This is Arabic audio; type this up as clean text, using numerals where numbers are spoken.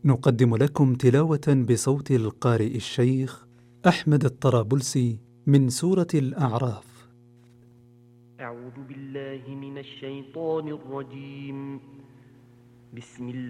نقدم لكم تلاوة بصوت القارئ الشيخ أحمد الطرابلسي من سورة الأعراف. أعوذ بالله من الشيطان الرجيم. بسم الله